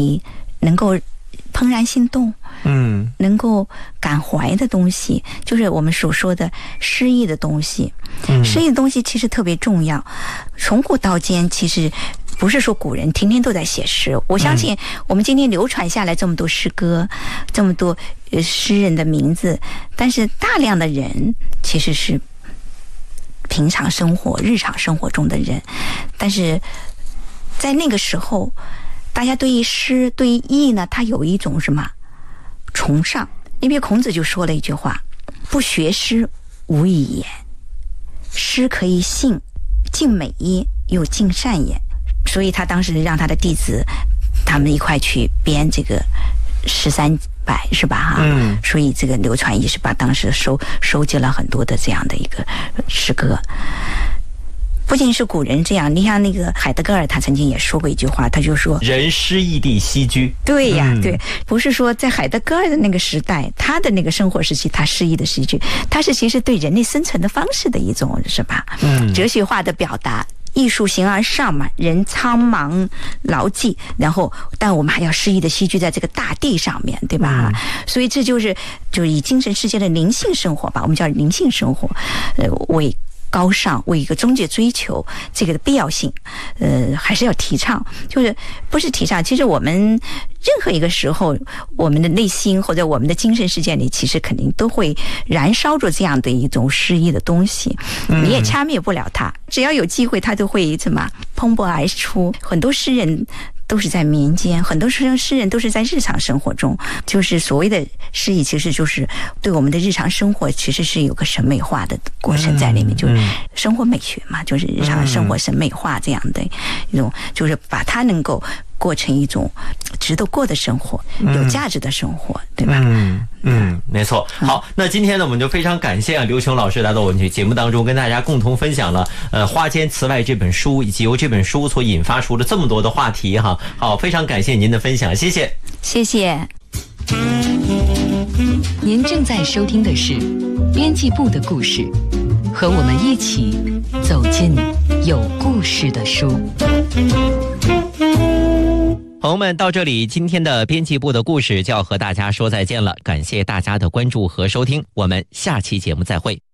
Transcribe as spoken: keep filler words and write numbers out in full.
你能够怦然心动， 嗯， 能够感怀的东西，就是我们所说的诗意的东西。 嗯， 诗意的东西其实特别重要。从古到今，其实不是说古人天天都在写诗，我相信我们今天流传下来这么多诗歌，这么多呃诗人的名字，但是大量的人其实是平常生活、日常生活中的人，但是在那个时候，大家对于诗、对于意呢，它有一种什么崇尚。因为孔子就说了一句话：“不学诗，无以言。诗可以信，尽美也，又尽善也。”所以他当时让他的弟子他们一块去编这个十三百，是吧？哈， 嗯， 所以这个流传一十八当时收收集了很多的这样的一个诗歌。不仅是古人这样，你像那个海德格尔，他曾经也说过一句话，他就说：“ 人诗意地栖居。” 对呀， 嗯、 对，不是说在海德格尔的那个时代，他的那个生活时期，他诗意的诗句，他是其实对人类生存的方式的一种，是吧？ 嗯， 哲学化的表达。艺术形而上嘛，人苍茫劳寂，然后但我们还要诗意的栖居在这个大地上面，对吧？嗯、所以这就是就是以精神世界的灵性生活吧，我们叫灵性生活，呃，为高尚，为一个终极追求这个的必要性，呃，还是要提倡。就是不是提倡，其实我们任何一个时候，我们的内心或者我们的精神世界里，其实肯定都会燃烧着这样的一种诗意的东西，你也掐灭不了它。只要有机会，它都会怎么蓬勃而出。很多诗人都是在民间，很多诗诗人都是在日常生活中，就是所谓的诗意，其实就是对我们的日常生活其实是有个审美化的过程在里面，就是生活美学嘛，就是日常生活审美化这样的一种，就是把它能够过成一种值得过的生活，有价值的生活，对吧？ 嗯嗯，没错。好，那今天呢，我们就非常感谢啊刘琼老师来到我们节目当中，跟大家共同分享了呃《花间词外》这本书，以及由这本书所引发出的这么多的话题哈。好，非常感谢您的分享，谢谢， 谢谢。 您正在收听的是编辑部的故事，和我们一起走进有故事的书。 朋友们，到这里，今天的编辑部的故事就要和大家说再见了。感谢大家的关注和收听，我们下期节目再会。